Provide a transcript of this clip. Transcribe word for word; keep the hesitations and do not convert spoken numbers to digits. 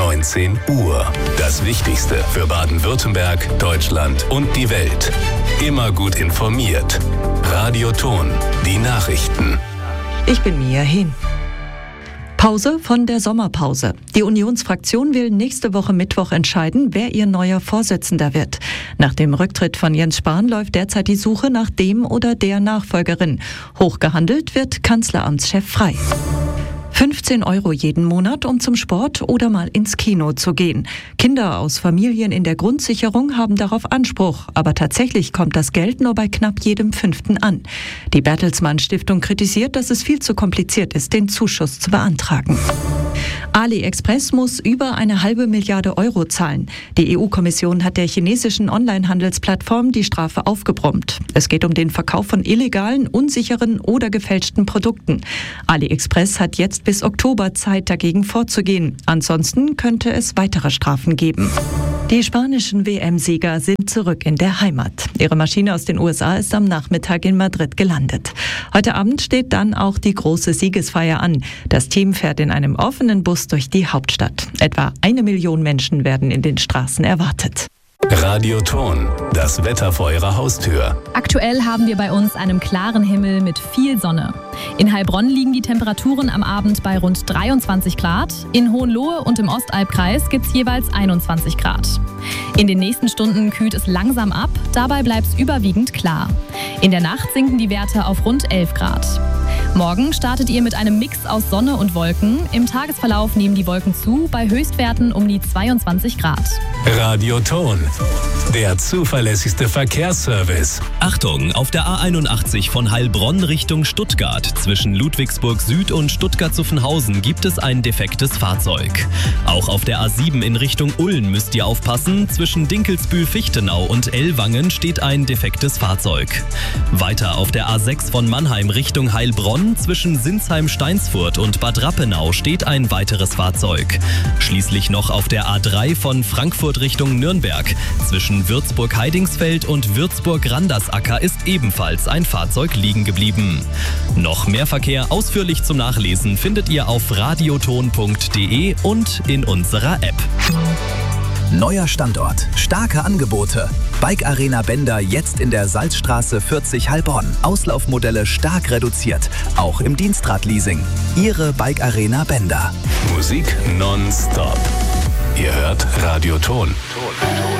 neunzehn Uhr. Das Wichtigste für Baden-Württemberg, Deutschland und die Welt. Immer gut informiert. Radio Ton, die Nachrichten. Ich bin Mia Hehn. Pause von der Sommerpause. Die Unionsfraktion will nächste Woche Mittwoch entscheiden, wer ihr neuer Vorsitzender wird. Nach dem Rücktritt von Jens Spahn läuft derzeit die Suche nach dem oder der Nachfolgerin. Hochgehandelt wird Kanzleramtschef Frey. fünfzehn Euro jeden Monat, um zum Sport oder mal ins Kino zu gehen. Kinder aus Familien in der Grundsicherung haben darauf Anspruch, aber tatsächlich kommt das Geld nur bei knapp jedem Fünften an. Die Bertelsmann Stiftung kritisiert, dass es viel zu kompliziert ist, den Zuschuss zu beantragen. AliExpress muss über eine halbe Milliarde Euro zahlen. Die E U-Kommission hat der chinesischen Online-Handelsplattform die Strafe aufgebrummt. Es geht um den Verkauf von illegalen, unsicheren oder gefälschten Produkten. AliExpress hat jetzt bis Oktober Zeit, dagegen vorzugehen. Ansonsten könnte es weitere Strafen geben. Die spanischen W M-Sieger sind zurück in der Heimat. Ihre Maschine aus den U S A ist am Nachmittag in Madrid gelandet. Heute Abend steht dann auch die große Siegesfeier an. Das Team fährt in einem offenen Bus durch die Hauptstadt. Etwa eine Million Menschen werden in den Straßen erwartet. Radio Ton, das Wetter vor Ihrer Haustür. Aktuell haben wir bei uns einen klaren Himmel mit viel Sonne. In Heilbronn liegen die Temperaturen am Abend bei rund dreiundzwanzig Grad. In Hohenlohe und im Ostalbkreis gibt es jeweils einundzwanzig Grad. In den nächsten Stunden kühlt es langsam ab, dabei bleibt es überwiegend klar. In der Nacht sinken die Werte auf rund elf Grad. Morgen startet ihr mit einem Mix aus Sonne und Wolken. Im Tagesverlauf nehmen die Wolken zu, bei Höchstwerten um die zweiundzwanzig Grad. Radio Ton, der zuverlässigste Verkehrsservice. Achtung, auf der A einundachtzig von Heilbronn Richtung Stuttgart zwischen Ludwigsburg Süd und Stuttgart-Zuffenhausen gibt es ein defektes Fahrzeug. Auch auf der A sieben in Richtung Ulm müsst ihr aufpassen. Zwischen Dinkelsbühl-Fichtenau und Ellwangen steht ein defektes Fahrzeug. Weiter auf der A sechs von Mannheim Richtung Heilbronn zwischen Sinsheim-Steinsfurt und Bad Rappenau steht ein weiteres Fahrzeug. Schließlich noch auf der A drei von Frankfurt Richtung Nürnberg. Zwischen Würzburg-Heidingsfeld und Würzburg-Randersacker ist ebenfalls ein Fahrzeug liegen geblieben. Noch mehr Verkehr ausführlich zum Nachlesen findet ihr auf radioton punkt de und in unserer App. Neuer Standort, starke Angebote. Bike Arena Bender jetzt in der Salzstraße vierzig Heilbronn. Auslaufmodelle stark reduziert, auch im Dienstradleasing. Ihre Bike Arena Bender. Musik nonstop. Ihr hört Radio Ton.